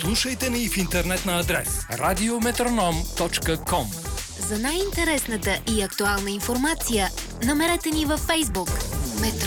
Слушайте ни в интернет на адрес radiometronom.com. За най-интересната и актуална информация намерете ни във Фейсбук.